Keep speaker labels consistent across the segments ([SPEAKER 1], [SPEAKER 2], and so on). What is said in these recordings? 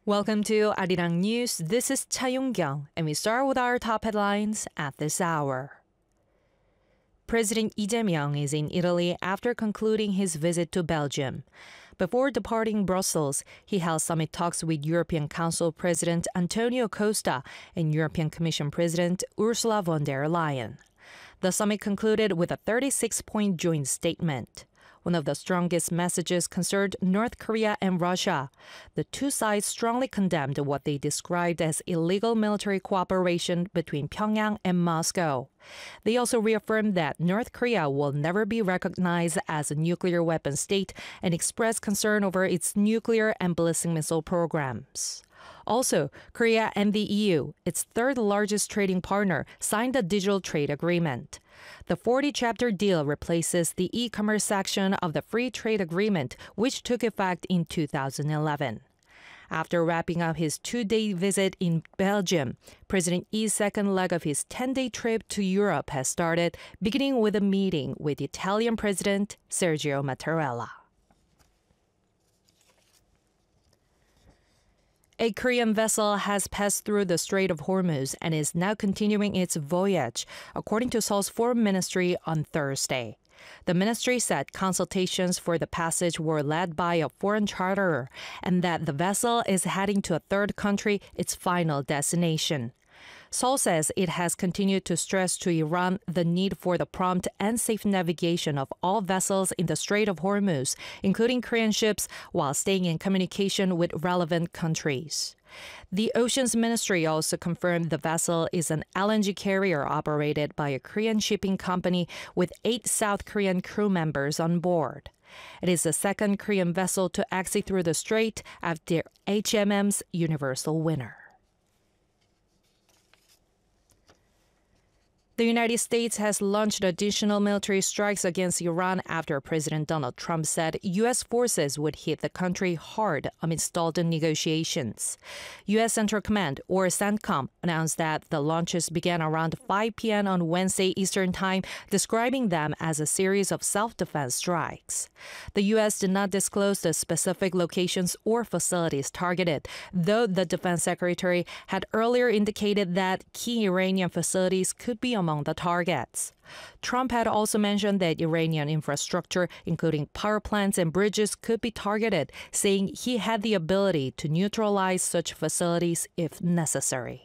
[SPEAKER 1] Welcome to Arirang News. This is Cha Yong-kyung, and we start with our top headlines at this hour. President Lee Jae-myung is in Italy after concluding his visit to Belgium. Before departing Brussels, he held summit talks with European Council President Antonio Costa and European Commission President Ursula von der Leyen. The summit concluded with a 36-point joint statement. One of the strongest messages concerned North Korea and Russia. The two sides strongly condemned what they described as illegal military cooperation between Pyongyang and Moscow. They also reaffirmed that North Korea will never be recognized as a nuclear weapon state and expressed concern over its nuclear and ballistic missile programs. Also, Korea and the EU, its third largest trading partner, signed a digital trade agreement. The 40-chapter deal replaces the e-commerce section of the Free Trade Agreement, which took effect in 2011. After wrapping up his 2-day visit in Belgium, President Lee's second leg of his 10-day trip to Europe has started, beginning with a meeting with Italian President Sergio Mattarella. A Korean vessel has passed through the Strait of Hormuz and is now continuing its voyage, according to Seoul's Foreign Ministry on Thursday. The ministry said consultations for the passage were led by a foreign charterer and that the vessel is heading to a third country, its final destination. Seoul says it has continued to stress to Iran the need for the prompt and safe navigation of all vessels in the Strait of Hormuz, including Korean ships, while staying in communication with relevant countries. The Oceans Ministry also confirmed the vessel is an LNG carrier operated by a Korean shipping company with 8 South Korean crew members on board. It is the second Korean vessel to exit through the strait after HMM's Universal Winner. The United States has launched additional military strikes against Iran after President Donald Trump said U.S. forces would hit the country hard amid stalled negotiations. U.S. Central Command, or CENTCOM, announced that the launches began around 5 p.m. on Wednesday Eastern Time, describing them as a series of self-defense strikes. The U.S. did not disclose the specific locations or facilities targeted, though the Defense Secretary had earlier indicated that key Iranian facilities could be among the targets. Trump had also mentioned that Iranian infrastructure, including power plants and bridges, could be targeted, saying he had the ability to neutralize such facilities if necessary.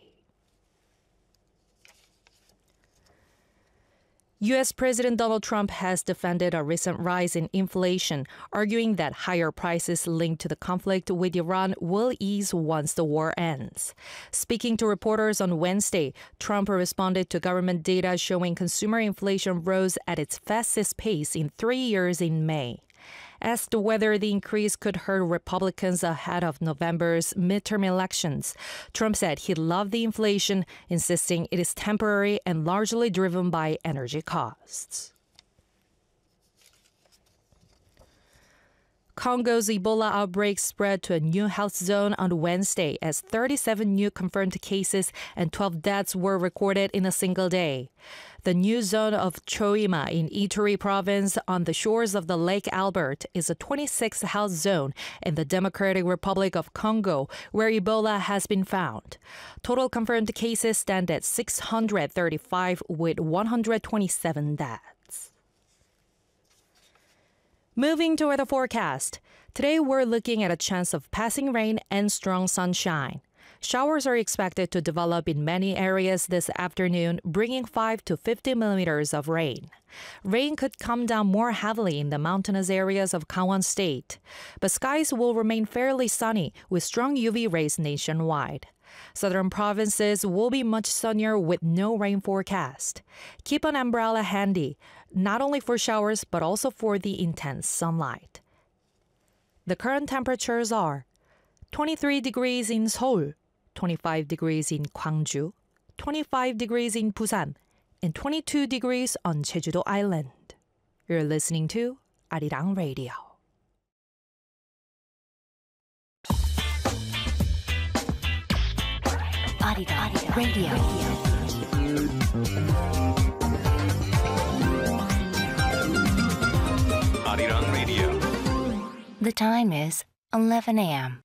[SPEAKER 1] U.S. President Donald Trump has defended a recent rise in inflation, arguing that higher prices linked to the conflict with Iran will ease once the war ends. Speaking to reporters on Wednesday, Trump responded to government data showing consumer inflation rose at its fastest pace in 3 years in May. Asked whether the increase could hurt Republicans ahead of November's midterm elections, Trump said he loved the inflation, insisting it is temporary and largely driven by energy costs. Congo's Ebola outbreak spread to a new health zone on Wednesday as 37 new confirmed cases and 12 deaths were recorded in a single day. The new zone of Choima in Ituri province on the shores of the Lake Albert is a 26th health zone in the Democratic Republic of Congo, where Ebola has been found. Total confirmed cases stand at 635 with 127 deaths. Moving to weather forecast. Today we're looking at a chance of passing rain and strong sunshine. Showers are expected to develop in many areas this afternoon, bringing 5 to 50 millimeters of rain. Rain could come down more heavily in the mountainous areas of Gangwon State, but skies will remain fairly sunny with strong UV rays nationwide. Southern provinces will be much sunnier with no rain forecast. Keep an umbrella handy, not only for showers but also for the intense sunlight. The current temperatures are 23 degrees in Seoul, 25 degrees in Gwangju, 25 degrees in Busan, and 22 degrees on Jeju-do Island. You're listening to Arirang Radio. Arirang Radio.
[SPEAKER 2] Arirang Radio.
[SPEAKER 3] The time is 11 a.m.